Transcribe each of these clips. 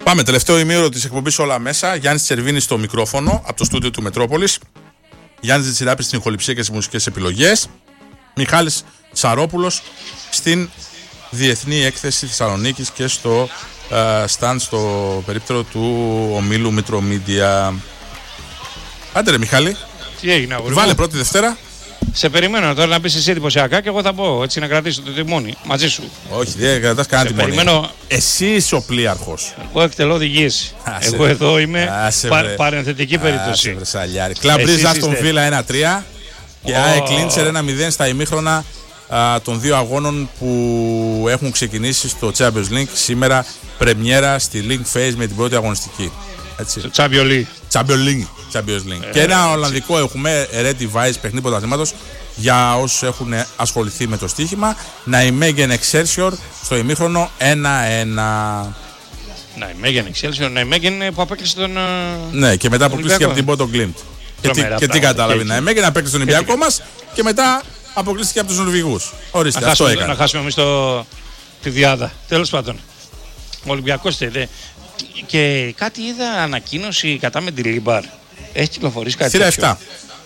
Πάμε, τελευταίο ημίωρο της εκπομπής όλα μέσα. Γιάννης Τσερβίνης στο μικρόφωνο από το στούντιο του Μετρόπολης. Γιάννης Ζητσιράπης στην ηχοληψία και στις μουσικές επιλογές. Μιχάλης Τσαρόπουλος στην Διεθνή Έκθεση Θεσσαλονίκης και στο stand στο περίπτερο του ομίλου Μήτρο Media. Άντε ρε Μιχάλη. Τι έγινε, αγόρι μου? Βάλε πρώτη Δευτέρα. Σε περιμένω τώρα να πεις εσύ εντυπωσιακά και εγώ θα πω έτσι να κρατήσω το τιμόνι μαζί σου. Όχι, δεν κρατάς κανένα τιμόνι. Περιμένω... Εσύ είσαι ο πλοίαρχος. Εγώ εκτελώ οδηγίες. Εγώ εδώ είμαι παρενθετική περίπτωση. Κλαμπρίζ Άστον Βίλα 1-3 και ΑΕΚ Λίντσερ 1-0 στα ημίχρονα των δύο αγώνων που έχουν ξεκινήσει στο Champions League. Σήμερα πρεμιέρα στη Link Phase με την πρώτη αγωνιστική. Στο Champions League. Και ένα Ολλανδικό έχουμε Ready Vice παιχνίδι πρωταθλήματος για όσους έχουν ασχοληθεί με το στοίχημα. Ναϊμέγεν Excelsior στο ημίχρονο 1-1. Ναϊμέγεν Excelsior, Ναϊμέγεν που απέκλεισε τον. Ναι, και μετά αποκλείστηκε από την Πόρτο Γκλίμπτ. Και τι κατάλαβε, Ναϊμέγεν απέκλεισε τον Ολυμπιακό μας και μετά αποκλείστηκε από τους Νορβηγούς. Ορίστε, αυτό έκανε. Να χάσουμε εμείς τη διάδα. Τέλος πάντων. Ο Ολυμπιακός και κάτι είδα ανακοίνωση κατά με τη Λίμπαρ. Έχει κυκλοφορήσει κάτι τέτοιο. Σειρά 7.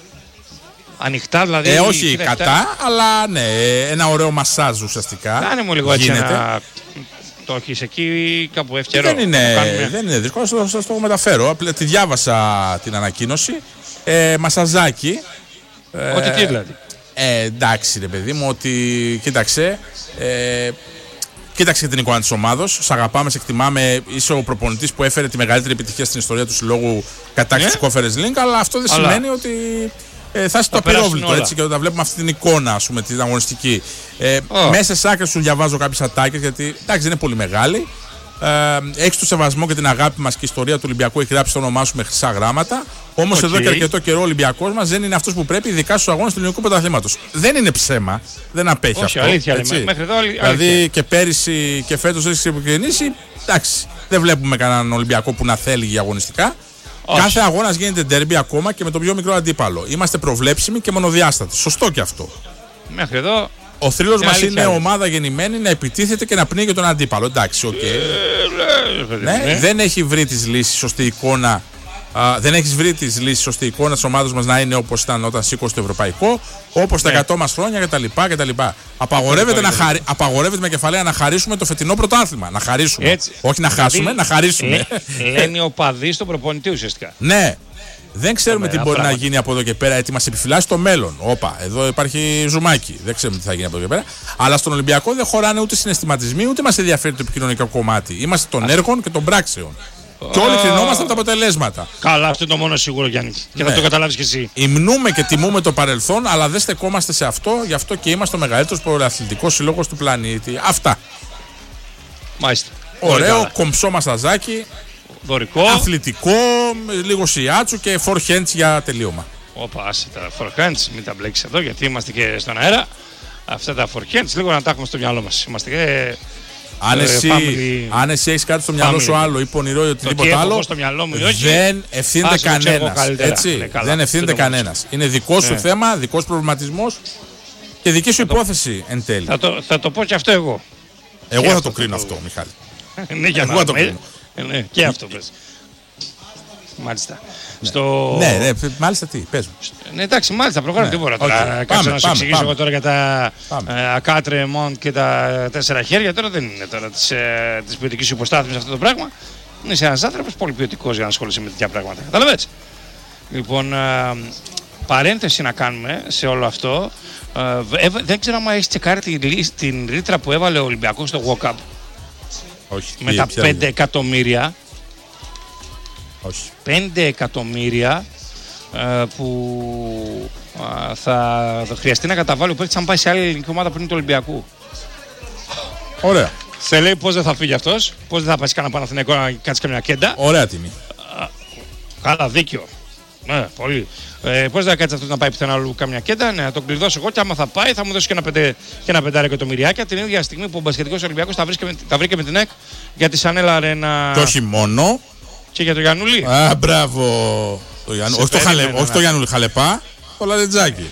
Ανοιχτά δηλαδή. Όχι κατά, αλλά ναι, ένα ωραίο μασάζ ουσιαστικά. Κάνε μου λίγο έτσι ένα... Το έχεις εκεί κάπου ευκαιρό. Δεν είναι δύσκολο, σας το μεταφέρω. Τη διάβασα την ανακοίνωση. Μασαζάκι. Ότι τι δηλαδή. Εντάξει ρε παιδί μου, ότι κοίταξε. Κοίταξε την εικόνα της ομάδος. Σ' αγαπάμε, σε εκτιμάμε. Είσαι ο προπονητής που έφερε τη μεγαλύτερη επιτυχία στην ιστορία του συλλόγου κατάκτηση του Conference League. Αλλά αυτό δεν σημαίνει ότι θα είσαι το απειρόβλητο. Έτσι, και όταν βλέπουμε αυτή την εικόνα, ας πούμε, την αγωνιστική. Μέσα σε άκρες σου διαβάζω κάποιες ατάκες, γιατί εντάξει, δεν είναι πολύ μεγάλη. Έχεις το σεβασμό και την αγάπη μας και η ιστορία του Ολυμπιακού έχει γράψει το όνομά σου με χρυσά γράμματα. Όμως εδώ και αρκετό καιρό ο Ολυμπιακός μας δεν είναι αυτός που πρέπει, ειδικά στους αγώνες του ελληνικού πρωταθλήματος. Δεν είναι ψέμα, δεν απέχει αυτό. Αλήθεια, μέχρι εδώ, δηλαδή και πέρυσι και φέτος έχει ξεκινήσει. Εντάξει, δεν βλέπουμε κανέναν Ολυμπιακό που να θέλει για αγωνιστικά. Κάθε αγώνας γίνεται ντέρμπι ακόμα και με τον πιο μικρό αντίπαλο. Είμαστε προβλέψιμοι και μονοδιάστατοι. Σωστό και αυτό. Μέχρι εδώ. Ο θρύλος μας είναι ομάδα γεννημένη να επιτίθεται και να πνίγει τον αντίπαλο. Εντάξει, ναι, δεν έχει βρει τις λύσεις σωστή εικόνα. Δεν έχεις βρει τις λύσεις ώστε η εικόνα της ομάδας μας να είναι όπως ήταν όταν σήκωσε το ευρωπαϊκό, όπως τα 100 μας χρόνια κτλ. Απαγορεύεται με κεφαλαία να χαρίσουμε το φετινό πρωτάθλημα. Να χαρίσουμε. Έτσι. Όχι να χάσουμε, να χαρίσουμε. Λένε ο παδί στο προπονητή ουσιαστικά. Ναι. Δεν ξέρουμε τι μπορεί να γίνει από εδώ και πέρα, γιατί μας επιφυλάσσει το μέλλον. Όπα, εδώ υπάρχει ζουμάκι. Δεν ξέρουμε τι θα γίνει από εδώ και πέρα. Αλλά στον Ολυμπιακό δεν χωράνε ούτε συναισθηματισμοί, ούτε μας ενδιαφέρει το επικοινωνικό κομμάτι. Είμαστε των έργων και των πράξεων. Και όλοι κρινόμαστε από τα αποτελέσματα. Καλά, αυτό είναι το μόνο σίγουρο, Γιάννη. Και θα το καταλάβεις κι εσύ. Υμνούμε και τιμούμε το παρελθόν, αλλά δεν στεκόμαστε σε αυτό. Γι' αυτό και είμαστε ο μεγαλύτερος πρωταθλητικός σύλλογος του πλανήτη. Αυτά. Μάλιστα. Ωραίο, κομψό μασαζάκι. Δωρικό. Αθλητικό, λίγο σιάτσου και forehands για τελείωμα. Όπα, άσε τα forehands, μην τα μπλέξεις εδώ γιατί είμαστε και στον αέρα. Αυτά τα forehands λίγο να τα έχουμε στο μυαλό μας. Είμαστε και. Αν εσύ έχεις κάτι στο μυαλό σου άλλο ή πονηρό ή οτιδήποτε άλλο, δεν ευθύνεται κανένας. Έτσι, δεν ευθύνεται κανένας. Είναι δικό σου θέμα, δικός προβληματισμός και δική σου υπόθεση εν τέλει. Θα το πω και αυτό εγώ. Εγώ θα το κρίνω αυτό, Μιχάλη. Εγώ θα το κρίνω. Και αυτό πες. Μάλιστα. Ναι, μάλιστα τι, πες μου. Ναι, εντάξει, μάλιστα, προχωράμε τίποτα τώρα. Κάτσε να σου εξηγήσω εγώ τώρα για τα ακάτρε μοντ και τα 4 χέρια. Τώρα δεν είναι τώρα της ποιοτικής υποστάθμισης αυτό το πράγμα. Είσαι ένας άνθρωπος πολύ ποιοτικός για να ασχολείσαι με τέτοια πράγματα. Καταλαβαίνεις. Λοιπόν, παρένθεση να κάνουμε σε όλο αυτό. Δεν ξέρω αν έχεις τσεκάρει την ρήτρα που έβαλε ο Ολυμπιακός στο walk-up. Όχι. Με τα 5 εκατομμύρια. Όχι. 5 εκατομμύρια που θα χρειαστεί να καταβάλει ο παίκτης αν πάει σε άλλη ελληνική ομάδα πριν του Ολυμπιακού. Ωραία. Σε λέει πώς δεν θα φύγει αυτός, πώς δεν θα πάει σε κανένα Παναθηναϊκό να κάτσει καμιά κέντα. Ωραία τιμή. Καλά, δίκιο. Ναι, πολύ. Πώς δεν θα κάτσει αυτός να πάει πουθενά αλλού καμιά κέντα, ναι, να τον κλειδώσω εγώ και άμα θα πάει θα μου δώσει και ένα 5 εκατομμυριάκια την ίδια στιγμή που ο μπασκετικός Ολυμπιακός τα βρήκε με την ΕΚ για τη Σανέλα Αρένα. Και όχι μόνο. Και για το Γιαννούλη. Α, μπράβο. Όχι το Γιαννούλη Χαλεπά, το Λαρετζάκι.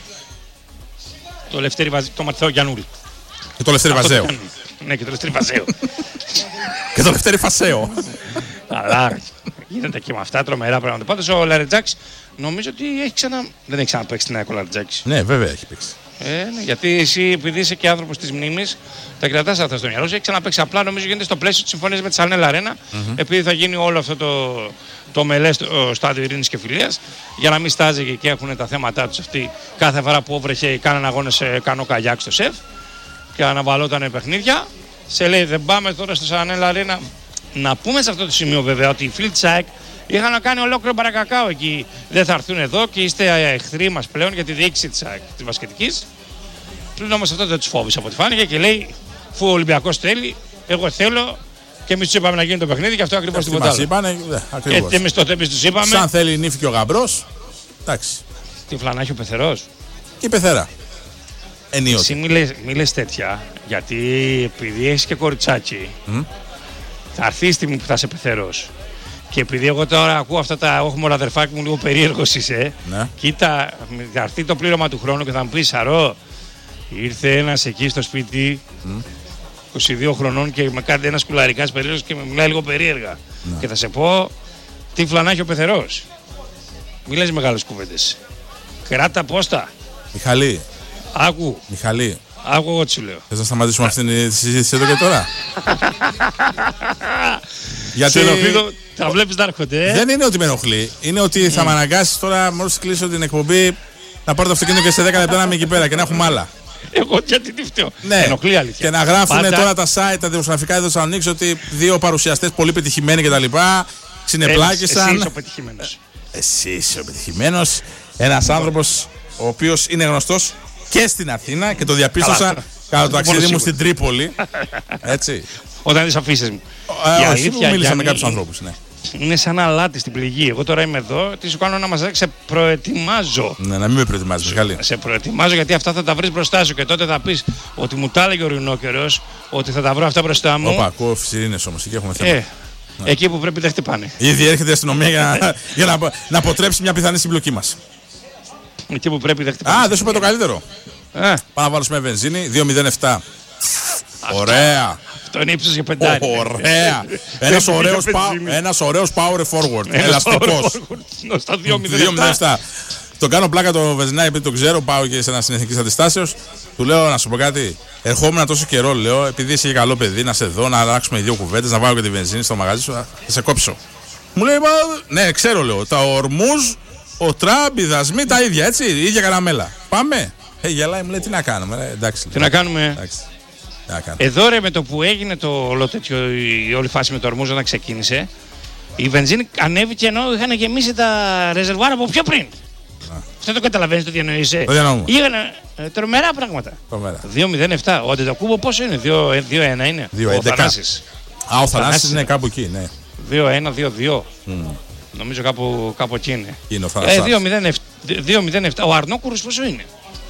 Το Ματθαίο Γιαννούλη. Και το Λευτέρη Βαζέο. Ναι, και το Λευτέρη Βαζέο. Και το Λευτέρη Φασέο. Αλλά γίνεται και με αυτά τρομερά πράγματα. Πάντως ο Λαρετζάκης νομίζω ότι δεν έχει ξαναπαίξει την ΑΕΚ ο Λαρετζάκης. Ναι, βέβαια έχει παίξει. Ναι, γιατί εσύ, επειδή είσαι και άνθρωπος της μνήμης, τα κρατάς αυτά στο μυαλό σου. Έχει ξαναπαίξει. Απλά νομίζω γίνεται στο πλαίσιο της συμφωνίας με τη Σαλνέλα Αρένα, επειδή θα γίνει όλο αυτό το μελέ στο στάδιο Ειρήνης και Φιλίας, για να μην στάζει και εκεί έχουν τα θέματα τους αυτοί. Κάθε φορά που βρέχε, κάνανε αγώνες σε κανό καγιάκ στο ΣΕΦ και αναβαλότανε παιχνίδια. Σε λέει δεν πάμε τώρα στο Σαλνέλα Αρένα. Να πούμε σε αυτό το σημείο βέβαια ότι οι φίλοι της ΑΕΚ είχαν να κάνει ολόκληρο παρακακάο εκεί. Δεν θα έρθουν εδώ και είστε εχθροί μας πλέον για τη διοίκηση της ΑΕΚ, της μπασκετικής. Πλην όμως αυτό δεν τους φόβησε από ό,τι φάνηκε και λέει, αφού ο Ολυμπιακός θέλει, εγώ θέλω και εμείς τους είπαμε να γίνει το παιχνίδι και αυτό ακριβώς τίποτα άλλο. Μας είπανε, ακριβώς. Εμείς τότε τους είπαμε. Σαν θέλει η νύφη και ο γαμπρός, εντάξει. Τι φλανάχει ο πεθερός. Και η πεθερά. Ενίοτε. Εσύ μη λες τέτοια, γιατί επειδή έχεις και κοριτσάκι, θα έρθει η στιγμή που θα είσαι πεθερός. Και επειδή εγώ τώρα ακούω αυτά τα όχι μόνο αδερφάκι μου λίγο περίεργος είσαι, κοίτα, θα έρθει το πλήρωμα του χρόνου και θα μου πει Σαρώ, ήρθε ένας εκεί στο σπίτι 22 χρονών και με κάνει ένας κουλαρικάς περίεργος και με μιλάει λίγο περίεργα. Και θα σε πω τι φλανάχει ο πεθερός. Μη λες μεγάλες κουβέντες. Κράτα πόστα. Μιχαλή. Άκου. Μιχαλή. Άκου εγώ τι σου λέω. Θες να σταματήσουμε αυτή τη συζήτηση εδώ και τώρα. Γιατί τα βλέπεις να έρχονται. Δεν είναι ότι με ενοχλεί. Είναι ότι θα με αναγκάσεις τώρα μόλις κλείσω την εκπομπή να πάρω το αυτοκίνητο και σε 10 λεπτά να είμαι εκεί πέρα και να έχουμε άλλα. Εγώ γιατί τι φταίω. Ναι. Ενοχλεί αλήθεια. Και να γράφουν τώρα τα site, τα δημοσιογραφικά εδώ στο Θεσσαλονίκη ότι δύο παρουσιαστές πολύ πετυχημένοι κτλ. Συνεπλάκησαν. Εσύ είσαι ο πετυχημένος. Εσύ είσαι ο πετυχημένος. Ένας άνθρωπος ο οποίος είναι γνωστός και στην Αθήνα και το διαπίστωσα κατά το ταξίδι μου στην Τρίπολη. Έτσι. Όταν δεις αφήσεις μου. Όχι, μίλησα με κάποιους ανθρώπους. Ναι. Είναι σαν αλάτι στην πληγή. Εγώ τώρα είμαι εδώ, τι σου κάνω να μας σε προετοιμάζω. Ναι, να μην με προετοιμάζεις, Μιχάλη. Σε προετοιμάζω γιατί αυτά θα τα βρεις μπροστά σου και τότε θα πεις ότι μου τα έλεγε ο Ρινόκερος, ότι θα τα βρω αυτά μπροστά μου. Όπα, ακούω φυσιρίνες όμως, εκεί έχουμε θέμα. Εκεί που πρέπει δεν χτυπάνε. Ήδη έρχεται η αστυνομία για να αποτρέψει μια πιθανή συμπλοκή μας. Εκεί που πρέπει δεν χτυπάνε. Α, δεν σου είπα το καλύτερο. Πάμε να βάλουμε βενζίνη, 207. Ωραία. Αυτό είναι ύψος για πεντάρι. Ωραία. Ένας ωραίος power forward. Ελαστικός. Στα 207. Τον κάνω πλάκα το βενζινάκι επειδή το ξέρω. Πάω και σε ένα συνεθνικής αντιστάσεως. Του λέω να σου πω κάτι. Ερχόμουν τόσο καιρό, λέω, επειδή είσαι καλό παιδί, να σε δω, να αλλάξουμε δύο κουβέντες, να βάλω και τη βενζίνη στο μαγαζί σου. Θα σε κόψω. Μου λέει, ναι, ξέρω, λέω. Τα ορμούς, ο Τραμπ, οι δασμοί, τα ίδια, έτσι. Η ίδια καραμέλα. Πάμε. Γελάει, μου λέει, τι να κάνουμε. Εντάξει. Τι να κάνουμε. Εδώ ρε με το που έγινε το όλο τέτοιο, η όλη φάση με το ορμούζο όταν ξεκίνησε, η βενζίνη ανέβηκε ενώ είχαν γεμίσει τα ρεζερβουάρα από πιο πριν. Αυτό το καταλαβαίνεις, το διανοείσαι. Το διανοούμε. Είχαν τρομερά πράγματα. 2-0-7. Ο Αντετοκούμπο πόσο είναι, 2-1 είναι. 2-11. Ο Θανάσης. Ο Θανάσης είναι κάπου εκεί, ναι. 2-1-2-2. Νομίζω κάπου εκεί είναι. Είναι ο Θανάσης. 2-0-7. Ο Αρνόκουρος πόσο είναι.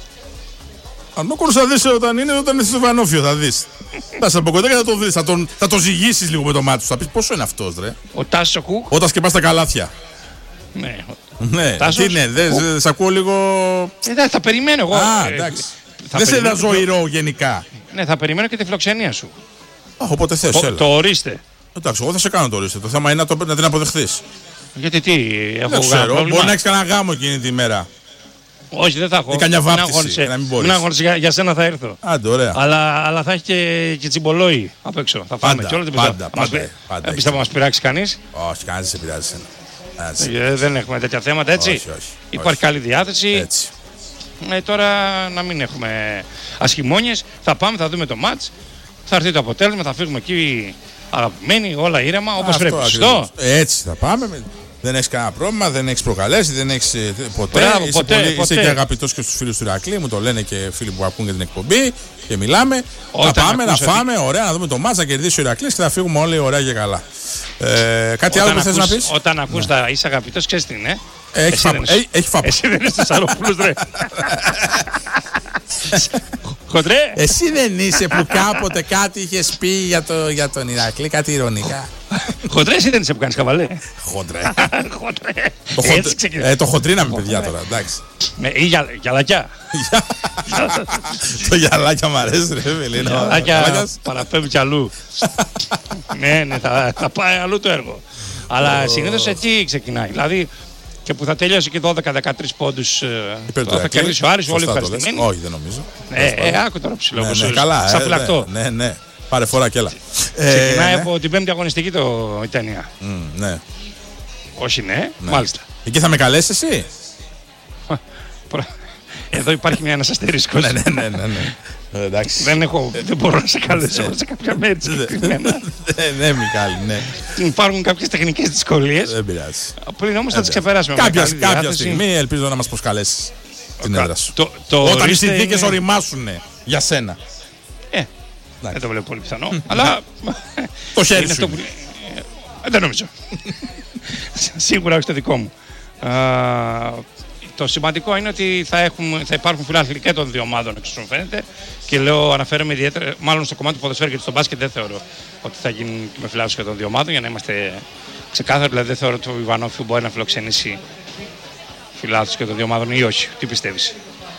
Αρνόκουρος θα δεις όταν είναι στο Βανόφιο, θα δεις. Θα σε από κοντά και θα το δεις, θα το ζυγίσεις λίγο με το μάτι σου. Θα πεις πόσο είναι αυτός, ρε. Ο Τάσος Κουκ. Όταν σκεπάς τα καλάθια. Ναι. Ναι, τι είναι, δεν σ' ακούω λίγο. Θα περιμένω εγώ. Εντάξει. Δεν σε είδα ζωηρό γενικά. Ναι, θα περιμένω και τη φιλοξενία σου. Όποτε θες, έλα. Το ορίστε. Εντάξει, εγώ θα σε κάνω το ορίστε. Το θέμα είναι να την αποδεχθείς. Γιατί τι, δεν ξέρω, μπορεί να έχεις κανένα γάμο εκείνη τη μέρα. Όχι, δεν θα έχω. Ή καμιά βάπτιση, να μην μπορείς. Μην αγχώνεσαι, για σένα θα έρθω. Άντε, ωραία. Αλλά θα έχει και τσιμπολόι απ' έξω. Θα φάμε και όλα την πάντα. Δεν πιστεύω να μας πειράξει κανείς. Όχι, κανείς δεν σε πειράζει. Δεν έχουμε τέτοια θέματα, έτσι. Όχι. Υπάρχει καλή διάθεση. Έτσι. Τώρα να μην έχουμε ασχημόνιες. Θα πάμε, θα δούμε το μάτς. Θα έρθει το αποτέλεσμα, θα φύγουμε εκεί αγαπημένοι, όλα ήρεμα, όπως πρέπει. Έτσι θα πάμε. Δεν έχεις κανένα πρόβλημα, δεν έχεις προκαλέσει, δεν έχεις ποτέ. Είσαι και αγαπητός και στους φίλους του Ηρακλή, μου το λένε και φίλοι που ακούν για την εκπομπή και μιλάμε. Θα πάμε να φάμε, ωραία, να δούμε το μάτς, να κερδίσει ο Ηρακλής και θα φύγουμε όλοι ωραία και καλά. Κάτι άλλο που θες να πεις? Όταν ακούς τα είσαι αγαπητός, ξέρεις τι είναι. Έχει φάπα. Εσύ δεν είσαι Σαροπούλος, ρε. Χοντρέ. Εσύ δεν είσαι που κάποτε κάτι είχες πει για τον Ηρακλή, κάτι ηρωνικά. Χοντρέ, εσύ δεν είσαι που κάνεις καβαλέ. Χοντρέ. Χοντρέ. Το χοντρίναμε, παιδιά, τώρα, εντάξει. Ή γυαλάκια. Το γυαλάκια μ' αρέσει, ρε Γυαλάκια παραπέμπει κι αλλού. Ναι, θα πάει αλλού το έργο. Αλλά συνήθως εκεί ξεκινάει. Δηλαδή και που θα τελειώσει και 12-13 πόντους. Θα κερδίσει ο Άρης, όλοι ευχαριστημένοι. Όχι, δεν νομίζω. Άκου τώρα ψηλό. Καλά. Σαν φυλακτό. Ναι. Πάρε φορά και έλα. Ξεκινάει από την 5η αγωνιστική η ταινία. Ναι. Όχι, ναι, μάλιστα. Εκεί θα με καλέσει εσύ. Εδώ υπάρχει ένας αστερίσκος. Ναι. Δεν μπορώ να σε καλέσω σε κάποια μέρη συγκεκριμένα. Ναι, Μιχάλη, ναι. Υπάρχουν κάποιες τεχνικές δυσκολίες. Δεν πειράζει. Πριν όμως θα τις ξεπεράσουμε. Κάποια στιγμή ελπίζω να μας προσκαλέσεις την έδρα σου. Όταν οι συνθήκες οριμάσουν για σένα. Δεν το βλέπω πολύ πιθανό. Αλλά. Το χέρι σου. Δεν νομίζω. Σίγουρα όχι το δικό μου. Το σημαντικό είναι ότι θα υπάρχουν φιλάθλοι και των δύο ομάδων, εξ όσων φαίνεται. Και αναφέρομαι ιδιαίτερα, μάλλον στο κομμάτι του ποδοσφαίρου, γιατί στο μπάσκετ δεν θεωρώ ότι θα γίνει και με φιλάθλους και των δύο ομάδων, για να είμαστε ξεκάθαροι. Δηλαδή, δεν θεωρώ ότι ο Ιβανόφιου μπορεί να φιλοξενήσει φιλάθλους και των δύο ομάδων ή όχι. Τι πιστεύεις?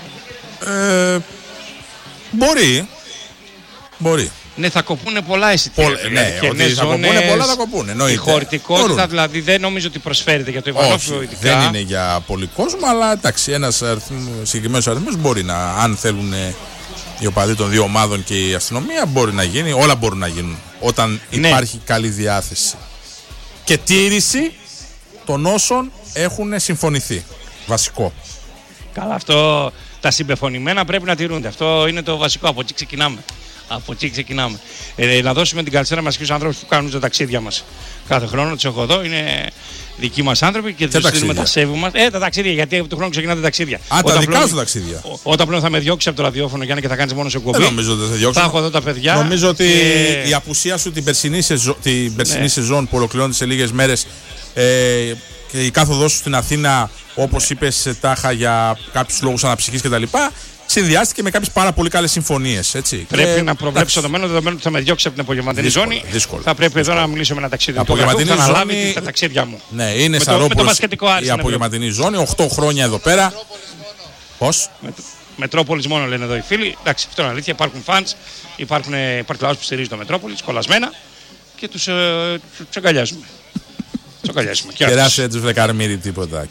Μπορεί. Ναι, θα κοπούνε πολλά εισιτήρια. Ναι, ότι θα κοπούνε πολλά, θα κοπούνε. Η χωρητικότητα δηλαδή δεν νομίζω ότι προσφέρεται για το Ιβανόφιο. Δεν είναι για πολύ κόσμο, αλλά εντάξει, ένας συγκεκριμένος αριθμός μπορεί να, αν θέλουν οι οπαδοί των δύο ομάδων και η αστυνομία, μπορεί να γίνει. Όλα μπορούν να γίνουν όταν υπάρχει καλή διάθεση και τήρηση των όσων έχουν συμφωνηθεί. Βασικό. Καλά, αυτό τα συμπεφωνημένα πρέπει να τηρούνται. Αυτό είναι το βασικό. Από εκεί ξεκινάμε. Να δώσουμε την καλησπέρα μας και στους ανθρώπους που κάνουν τα ταξίδια μας κάθε χρόνο. Τους έχω εδώ, είναι δικοί μας άνθρωποι και τους δίνουμε τα σέβη μας. Τα ταξίδια, γιατί από τον χρόνο ξεκινάνε τα ταξίδια. Τα δικά σου ταξίδια. Όταν πλέον θα με διώξει από το ραδιόφωνο, Γιάννη, και θα κάνεις μόνο σε εκπομπή. Δεν νομίζω ότι θα διώξει. Θα έχω εδώ τα παιδιά. Νομίζω ότι η απουσία σου την περσινή σεζόν που ολοκληρώνεται σε λίγες μέρες και η κάθοδός σου στην Αθήνα, όπως είπες, τάχα για κάποιους λόγους αναψυχής κτλ. Συνδυάστηκε με κάποιες πάρα πολύ καλές συμφωνίες. Πρέπει να προβλέψω δεδομένου ότι θα με διώξει από την απογευματινή ζώνη. Θα πρέπει εδώ να μιλήσω με ένα ταξίδι. Απογευματινή ζώνη. Θα αναλάβει τα ταξίδια μου. Ναι, είναι Σαρόπουλος η απογευματινή ζώνη. 8 χρόνια εδώ πέρα. Πώς? Μετρόπολης μόνο λένε εδώ οι φίλοι. Εντάξει, αυτό είναι αλήθεια. Υπάρχουν φαντς, υπάρχει λαός που στηρίζει το Μετρόπολης, κολλασμένα και τους αγκαλιάζουμε. Κεράσαι έτσι βρε Καρμύρη τίποτα.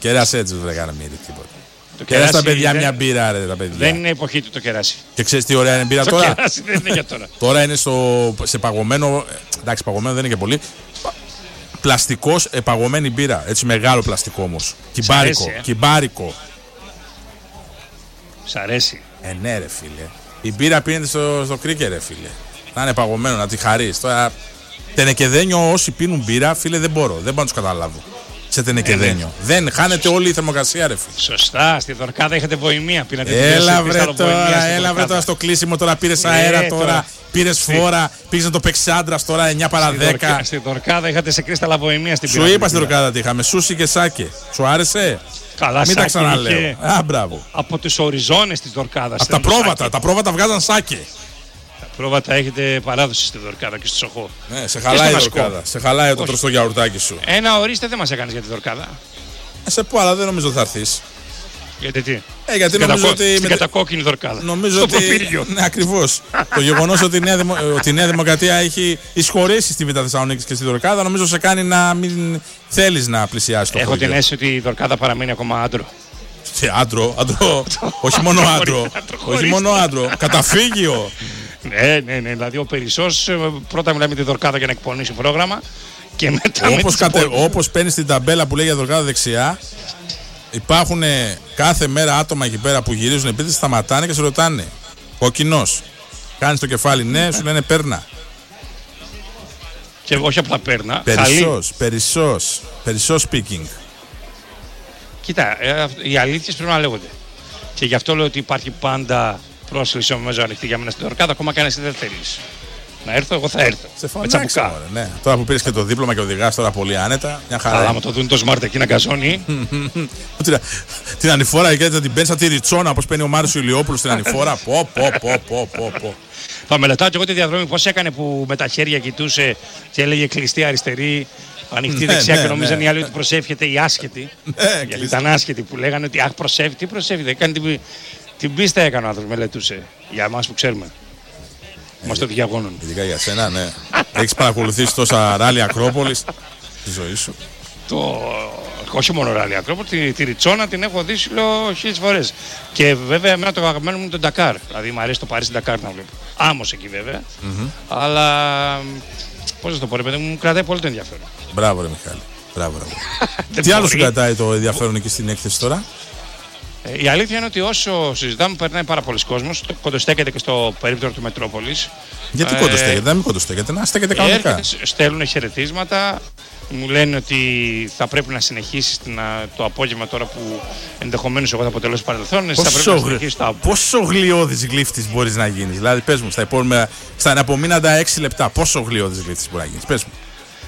Κεράσει τα παιδιά μια μπύρα, τα παιδιά. Δεν είναι εποχή του το κεράσι. Και ξέρεις τι ωραία είναι μπύρα τώρα? Το κεράσι δεν είναι για τώρα. Τώρα είναι σε παγωμένο. Εντάξει, παγωμένο δεν είναι και πολύ. Πλαστικός, παγωμένη μπύρα. Έτσι μεγάλο πλαστικό όμως. Κυμπάρικο. Σ' αρέσει. Ναι, ρε φίλε. Η μπύρα πίνεται στο κρίκερ, ρε φίλε. Να είναι παγωμένο, να τη χαρείς. Τώρα τενεκεδένιο όσοι πίνουν μπύρα, φίλε, δεν μπορώ να τους καταλάβω. Σε τενεκεδένιο. Δεν χάνεται όλη η θερμοκρασία, ρε φίλε. Σωστά, στη Δορκάδα είχατε βοημία. Έλα βρε τώρα στο κλείσιμο, τώρα πήρες αέρα, τώρα πήρες φόρα, πήγες να το παίξεις άντρας τώρα 9 παρά 10. Στη Δορκάδα είχατε σε κρίσταλα βοημία στην Σου είπα στη Δορκάδα τι είχαμε, σούσι και σάκε. Σου άρεσε? Καλά, μην τα ξαναλέω. Μπράβο. Από τους οριζόνες της Δορκάδας. Από τα πρόβατα βγάζαν σάκε. Πρόβατα έχετε παράδοση στη Δορκάδα και στο Σοχό. Ναι, σε χαλάει η Δορκάδα. Σε χαλάει το τρωστό γιαουρτάκι σου. Ένα ορίστε δεν μας έκανες για τη Δορκάδα. Σε πω, αλλά δεν νομίζω ότι θα έρθεις. Γιατί τι? Γιατί νομίζω ότι. Στην κατακόκκινη Δορκάδα. Νομίζω στο ότι. Προφύργιο. Ναι, ακριβώς. Το γεγονός ότι η Νέα Δημοκρατία έχει εισχωρήσει στη Β' Θεσσαλονίκη και στη Δορκάδα, νομίζω σε κάνει να μην θέλεις να πλησιάσεις το χωριό. Έχω την αίσθηση ότι η Δορκάδα παραμένει ακόμα άντρο. Άντρο. Όχι μόνο άντρο. Καταφύγιο. Ναι. Δηλαδή ο Περισσός πρώτα μιλάει με τη Δορκάδα για να εκπονήσει πρόγραμμα και μετά όπως παίρνει την ταμπέλα που λέει για Δορκάδα δεξιά, υπάρχουν κάθε μέρα άτομα εκεί πέρα που γυρίζουν επίτηδες, σταματάνε και σε ρωτάνε. Κοκκινός. Κάνεις το κεφάλι, ναι, σου λένε παίρνα. Και όχι απλά παίρνα. Περισσός speaking. Κοίτα, οι αλήθειες πρέπει να λέγονται. Και γι' αυτό λέω ότι υπάρχει πάντα πρόσκληση μέσα ανοιχτή για μένα στην Δορκάδα, ακόμα και αν εσύ δεν θέλεις να έρθω, εγώ θα έρθω. Σε φωνάξα, ναι. Τώρα που πήρες και το δίπλωμα και οδηγάς τώρα πολύ άνετα, μια χαρά. Αλλά άμα το δουν το Smart εκεί να γκαζώνει. Την ανηφόρα εκεί θα την παίρνει σαν τη ριτσόνα, όπως παίρνει ο Μάριος Ηλιόπουλος στην ανηφόρα. Πω. Θα μελετάω και εγώ τη διαδρομή πώς έκανε που με τα χέρια κοιτούσε και έλεγε κλειστή αριστερή, ανοιχτή δεξιά και νομίζαν οι άλλοι ότι προσεύχεται η άσχετη. Γιατί ήταν άσχετη που λέγανε ότι αχ προσεύχεται, τι προσεύχεται. Την πίστα έκανε ο άνθρωπος, μελετούσε. Για εμάς που ξέρουμε. Είμαστε το διαγώνων. Ειδικά για σένα, ναι. Έχεις παρακολουθήσει τόσα ράλι Ακρόπολης. Τη ζωή σου. Όχι μόνο ράλι Ακρόπολη, τη Ριτσόνα την έχω δει 1000 φορές. Και βέβαια εμένα το αγαπημένο μου είναι το Ντακάρ. Δηλαδή μου αρέσει το Παρίσι Ντακάρ να βλέπω. Άμμος εκεί βέβαια. Αλλά πώς να το πω, ρε παιδί μου κρατάει πολύ το ενδιαφέρον. Μπράβο, ρε Μιχάλη. Μπράβο. Τι άλλο σου κρατάει το ενδιαφέρον εκεί στην έκθεση τώρα? Η αλήθεια είναι ότι όσο συζητάμε περνάει πάρα πολλοί κόσμος. Κοντοστέκεται και στο περίπτερο του Μετρόπολης. Γιατί κοντοστέκεται, δεν μην κοντοστέκεται, να στέκεται κανονικά. Στέλνουν χαιρετίσματα. Μου λένε ότι θα πρέπει να συνεχίσει το απόγευμα τώρα που ενδεχομένως εγώ θα αποτελέσω παρελθόν. Πόσο γλιώδης γλύφτης μπορείς να γίνεις? Δηλαδή, πες μου, στα αναπομείναντα 6 λεπτά, πόσο γλιώδης γλύφτης μπορεί να γίνεις? Πες μου.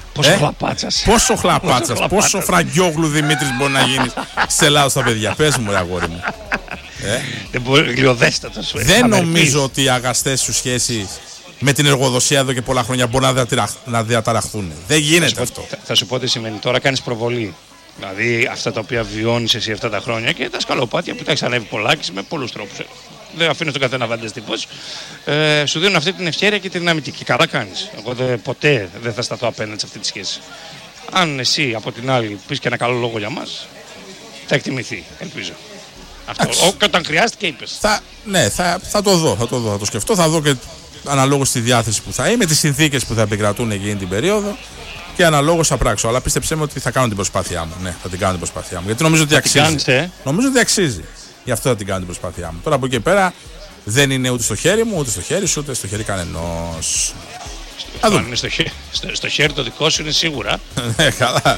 Πόσο χλαπάτσας, πόσο Φραγκιόγλου Δημήτρης μπορεί να γίνεις στην Ελλάδα στα παιδιά? Πες μου, ρε αγόρι μου. Δεν μπορεί, γλιωδέστατο σου. Δεν νομίζω ότι οι αγαστές σου σχέσεις με την εργοδοσία εδώ και πολλά χρόνια μπορούν να διαταραχθούν. Δεν γίνεται αυτό. Θα σου πω τι σημαίνει. Τώρα κάνεις προβολή. Δηλαδή αυτά τα οποία βιώνεις εσύ αυτά τα χρόνια και τα σκαλοπάτια που τα έχεις ανέβει πολλάκις με πολλούς τρόπους. Δεν αφήνω τον καθένα να φανταστεί πώς. Σου δίνουν αυτή την ευκαιρία και τη δυναμική. Και καλά κάνεις. Εγώ ποτέ δεν θα σταθώ απέναντι σε αυτή τη σχέση. Αν εσύ από την άλλη πεις και ένα καλό λόγο για μας, θα εκτιμηθεί. Ελπίζω. Αυτό. Και όταν χρειάστηκε είπες. Ναι, θα το δω. Θα το σκεφτώ. Θα δω και αναλόγως στη διάθεση που θα είμαι, τις συνθήκες που θα επικρατούν εκείνη την περίοδο και αναλόγως θα πράξω. Αλλά πίστεψέ με ότι θα κάνω την προσπάθειά μου. Ναι, θα την κάνω την προσπάθειά μου. Γιατί νομίζω ότι αξίζει. Νομίζω ότι αξίζει. Γι' αυτό θα την κάνω την προσπάθειά μου. Τώρα από εκεί πέρα δεν είναι ούτε στο χέρι μου, ούτε στο χέρι σου, ούτε στο χέρι κανενός. Αν είναι στο χέρι το δικό σου είναι σίγουρα. Ναι, καλά.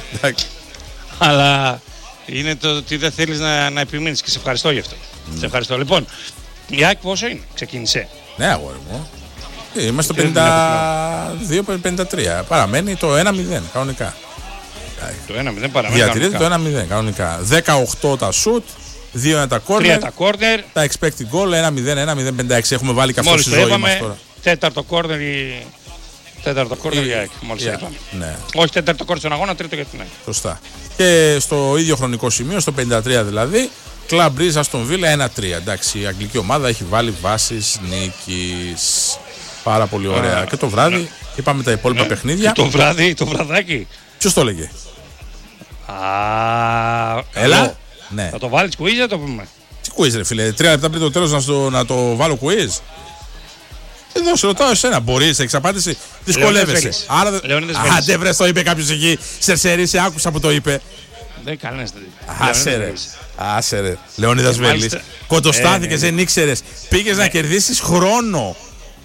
Αλλά είναι το ότι δεν θέλεις να επιμείνεις και σε ευχαριστώ γι' αυτό. Σε ευχαριστώ. Λοιπόν, η ΑΕΚ πόσο είναι, ξεκίνησε? Ναι, αγόρι μου. Είμαστε στο 52-53. Παραμένει το 1-0 κανονικά. Το 1-0 παραμένει. Διατηρείται το 1-0 κανονικά. 18 τα σουτ, 2 είναι τα κόρνερ. 3 τα κόρνερ. Τα expected goal 1-0-1-0-56. Έχουμε βάλει και αυτό στη ζωή μας τώρα. Τέταρτο κόρνερ για ΑΕΚ. Μόλις το είπαμε. Ναι. Όχι τέταρτο κόρνερ στον αγώνα, τρίτο για την ΑΕΚ. Σωστά. Και στο ίδιο χρονικό σημείο, στο 53 δηλαδή, Club Brugge Aston Villa 1-3. Εντάξει, η αγγλική ομάδα έχει βάλει βάσεις νίκης. Πάρα πολύ ωραία. Και το βράδυ είπαμε τα υπόλοιπα παιχνίδια. Το βραδάκι. Ποιος το έλεγε? Έλα. Ναι. Θα το βάλεις quiz ή θα το πούμε? Τι quiz ρε φίλε, 3 λεπτά πριν το τέλος να το βάλω quiz? Εδώ σε ρωτάω εσένα, μπορείς, έχεις απάντηση? Δυσκολεύεσαι. Άντε βρες, το είπε κάποιος εκεί, σε άκουσα που το είπε. Δεν κανένας δεν είπε. Άσε ρε, Λεωνίδας Βέλης. Κοντοστάθηκες, δεν ήξερες. Πήγες να κερδίσεις χρόνο.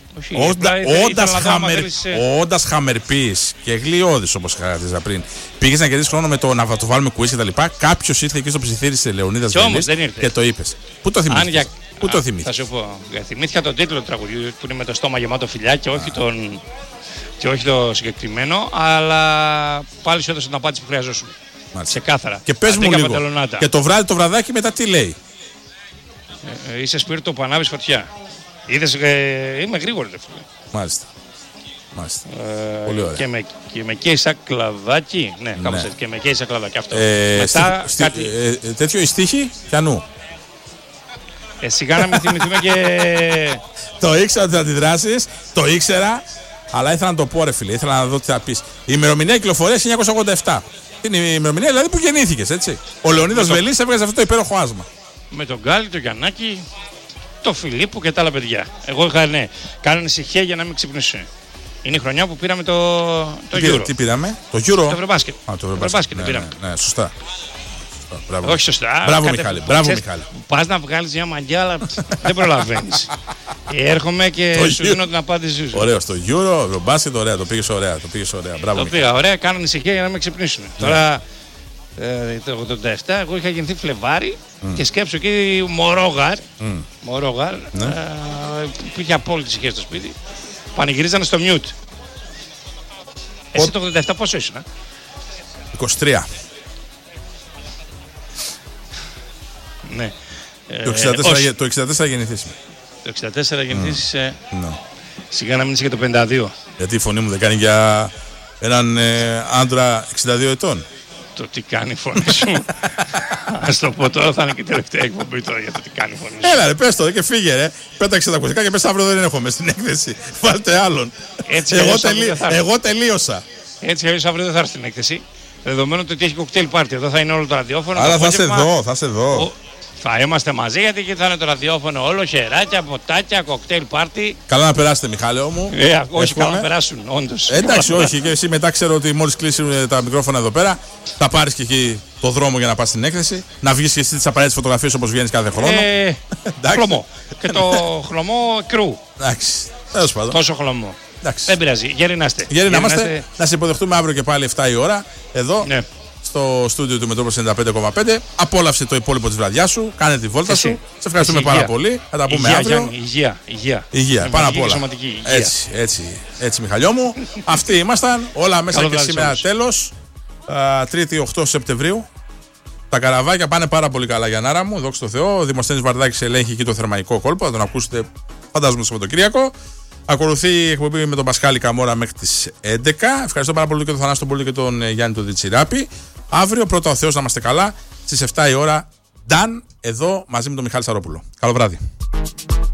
Όντας χαμερπής και γλιώδης όπως χαρακτήριζα πριν, πήγες να κερδίσεις χρόνο με το να το βάλουμε quiz και τα λοιπά. Κάποιος ήρθε εκεί στο ψιθύρισε Λεωνίδας Βέλης και το είπες. Πού το θυμήθηκες? Πού το θυμήθηκες? Θα σου πω. θυμήθηκα τον τίτλο του τραγουδιού που είναι με το στόμα γεμάτο φιλιά και όχι το συγκεκριμένο, αλλά πάλι σου έδωσε την απάντηση που χρειαζόσουν. Ξεκάθαρα. Και πες μου λίγο. Και το βραδάκι μετά τι λέει? Είσαι σπίρτο που ανάβεις φωτιά. Είδες, είμαι γρήγορη ρε φίλε. Μάλιστα. Πολύ ωραία. Και με κέισα κλαδάκι. Ναι, κάπως έτσι. Και με κέισα κλαδάκι αυτό. Μετά κάτι... τέτοιο η στίχη, πιανού. Σιγά να μην θυμηθούμε και... Το ήξερα ότι θα αντιδράσεις, το ήξερα, αλλά ήθελα να το πω ρε φίλε, ήθελα να δω τι θα πεις. Η ημερομηνία κυκλοφορίας 1987. Είναι η ημερομηνία δηλαδή που γεννήθηκες, έτσι. Ο Λεωνίδας Βελής έβγαζε αυτό το υπέροχο άσμα. Με τον Γκάλι, τον Γιαννάκη, το Φιλίππου και τα άλλα παιδιά. Εγώ είχα, κάνανε ησυχία για να μην ξυπνήσω. Είναι η χρονιά που πήραμε το Euro. Τι πήραμε? Το Euro. Το Ευρωμπάσκετ. Το Ευρωμπάσκετ πήραμε. Ναι, σωστά. Μπράβο. Όχι σωστά. Μπράβο Μιχάλη. Μιχάλη. Πας να βγάλεις μια μαγιά, αλλά δεν προλαβαίνεις. Έρχομαι και σου δίνω την απάντησή σου. Ωραίο. Στο Euro, Ευρωμπάσκετ, ωραία. Το πήγες ωραία. Το πήγα ωραία, κάνανε ησυχία για να με ξυπνήσουν. Τώρα το 87 εγώ είχα γεννηθεί Φλεβάρι και σκέψω εκεί Μωρόγαρ. Πήγε απόλυτη ησυχία στο σπίτι. Πανηγυρίζανε στο μιούτ. Εσύ το 87 πόσο ήσουν? 23. Ναι. Το 64 γεννηθείς. Το 64 γεννηθείς. Σιγά να μην είσαι και το 52. Γιατί η φωνή μου δεν κάνει για έναν άντρα 62 ετών? Το τι κάνει η φωνή σου. Ας το πω τώρα, θα είναι και η τελευταία εκπομπή τώρα για το τι κάνει η φωνή σου. Έλα ρε, πες το και φύγε ρε. Πέταξε τα ακουστικά και πες αύριο δεν έχω μες στην έκθεση. Βάλτε άλλον. Εγώ τελείωσα. Έτσι κι αύριο δεν θα έρθει στην έκθεση. Δεδομένου ότι έχει κοκτέιλ πάρτι. Εδώ θα είναι όλο το ραδιόφωνο. Άρα θα σε δω. Θα είμαστε μαζί γιατί εκεί θα είναι το ραδιόφωνο όλο, χεράκια, ποτάκια, κοκτέιλ πάρτι. Καλά να περάσετε, Μιχάλεο μου. Όχι, καλά να περάσουν, όντως. Εντάξει, όχι. Και εσύ μετά ξέρω ότι μόλις κλείσουν τα μικρόφωνα εδώ πέρα, θα πάρεις και εκεί το δρόμο για να πας στην έκθεση. Να βγεις και εσύ τις απαραίτητες φωτογραφίες όπως βγαίνεις κάθε χρόνο. Χλωμό. Και το χλωμό κρού. Εντάξει. Τέλος πάντων. Τόσο χλωμό. Εντάξει. Δεν πειράζει. Γερινάστε. Να σε υποδεχτούμε αύριο και πάλι 7 η ώρα εδώ. Ναι. Στο στούντιο του Μετρόπολης 95,5. Απόλαυσε το υπόλοιπο της βραδιάς σου. Κάνε τη βόλτα σου. Σε ευχαριστούμε πάρα πολύ. Θα τα πούμε αύριο. Υγεία. Πάνω απ' όλα. Έτσι, Μιχαλιό μου. Αυτοί ήμασταν. Όλα μέσα και σήμερα τέλος. 3η 8 Σεπτεμβρίου. Τα καραβάκια πάνε πάρα πολύ καλά, Γιαννάρα μου. Δόξα τω Θεώ. Ο Δημοσθένης Βαρδάκης ελέγχει εκεί το θερμαϊκό κόλπο. Θα τον ακούσετε, φαντάζομαι, το Σαββατοκύριακο. Ακολουθεί η εκπομπή με τον Πασχάλη Καμόρα μέχρι τις 11. Ευχαριστώ πάρα πολύ και τον Θανάση τον Πολύ και τον Γιάννη τον Διτσιράπη. Αύριο, πρώτα ο Θεός να είμαστε καλά, στις 7 η ώρα, Νταν, εδώ μαζί με τον Μιχάλη Σαρόπουλο. Καλό βράδυ.